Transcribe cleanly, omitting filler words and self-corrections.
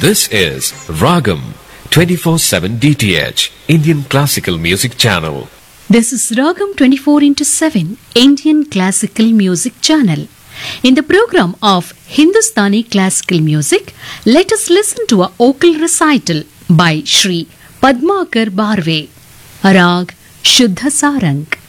This is Ragam 24/7 DTH Indian Classical Music Channel. This is Ragam 24/7 Indian Classical Music Channel. In the program of Hindustani Classical Music, let us listen to a vocal recital by Shri Padmakar Barve, Rag Shuddha Sarang.